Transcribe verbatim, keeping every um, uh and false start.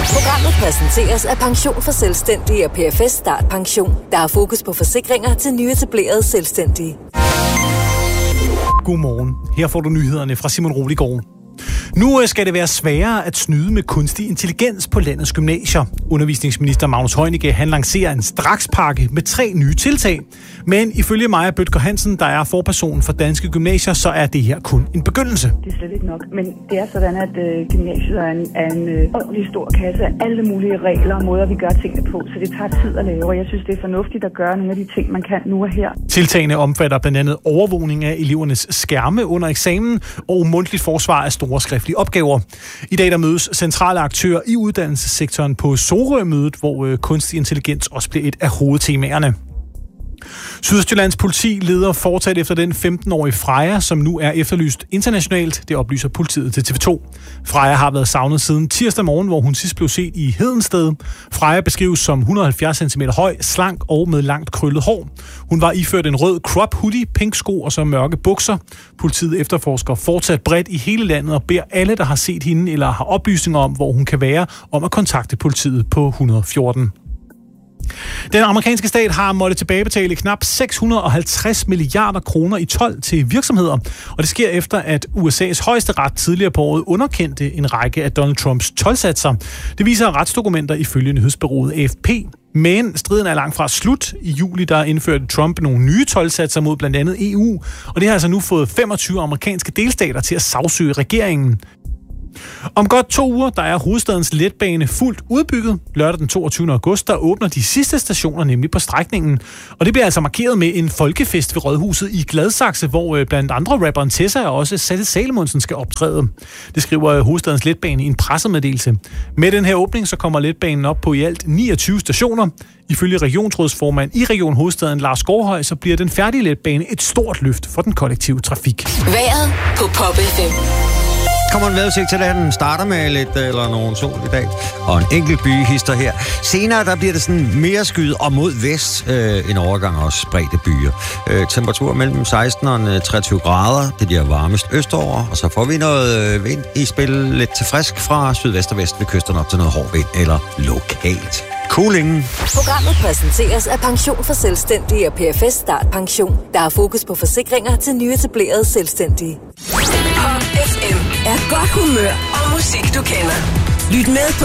Programmet præsenteres af Pension for Selvstændige og P F S Start Pension. Der er fokus på forsikringer til nyetablerede selvstændige. Godmorgen. Her får du nyhederne fra Simon Roliggaard. Nu skal det være sværere at snyde med kunstig intelligens på landets gymnasier. Undervisningsminister Magnus Heunicke, han lancerer en strakspakke med tre nye tiltag. Men ifølge Maja Bødker Hansen, der er forperson for danske gymnasier, så er det her kun en begyndelse. Det er slet ikke nok, men det er sådan, at øh, gymnasiet er en, er en øh, ordentlig stor kasse af alle mulige regler og måder, vi gør tingene på, så det tager tid at lave, og jeg synes, det er fornuftigt at gøre nogle af de ting, man kan nu og her. Tiltagene omfatter blandt andet overvågning af elevernes skærme under eksamen og mundtligt forsvar af store skriftlige opgaver. I dag der mødes centrale aktører i uddannelsessektoren på Sorø-mødet, hvor øh, kunstig intelligens også bliver et af hovedtemaerne. Sydøstjyllands politi leder fortsat efter den femten-årige Freja, som nu er efterlyst internationalt. Det oplyser politiet til T V to. Freja har været savnet siden tirsdag morgen, hvor hun sidst blev set i Hedensted. Freja beskrives som et hundrede og halvfjerds centimeter høj, slank og med langt krøllet hår. Hun var iført en rød crop hoodie, pink sko og så mørke bukser. Politiet efterforsker fortsat bredt i hele landet og beder alle, der har set hende eller har oplysninger om, hvor hun kan være, om at kontakte politiet på et hundrede og fjorten. Den amerikanske stat har måttet tilbagebetale knap seks hundrede og halvtreds milliarder kroner i told til virksomheder, og det sker efter, at U S A's højesteret tidligere på året underkendte en række af Donald Trumps toldsatser. Det viser retsdokumenter ifølge nyhedsbureauet A F P. Men striden er langt fra slut. I juli der indførte Trump nogle nye toldsatser mod blandt andet E U, og det har altså nu fået femogtyve amerikanske delstater til at sagsøge regeringen. Om godt to uger, der er hovedstadens letbane fuldt udbygget. Lørdag den toogtyvende august, der åbner de sidste stationer nemlig på strækningen. Og det bliver altså markeret med en folkefest ved Rådhuset i Gladsaxe, hvor blandt andre rapperen Tessa og også Satte Salomonsen skal optræde. Det skriver hovedstadens letbane i en pressemeddelelse. Med den her åbning, så kommer letbanen op på i alt niogtyve stationer. Ifølge regionsrådsformand i Region Hovedstaden, Lars Gårdhøj, så bliver den færdige letbane et stort løft for den kollektive trafik. Vejret på Pop F M. Kommer en vejrudsigt til dagen, starter med lidt eller nogen sol i dag, og en enkelt byhister her. Senere der bliver det sådan mere skyet og mod vest, øh, en overgang også spredte byer. Øh, temperatur mellem seksten og treogtyve grader, det bliver varmest østover, og så får vi noget øh, vind i spil lidt til frisk fra sydvest og vest ved kysterne op til noget hård vind eller lokalt. Coolingen. Programmet præsenteres af Pension for Selvstændige og P F S Start Pension. Der er fokus på forsikringer til nyetablerede selvstændige. Pop F M er godt humør og musik, du kender. Lyt med på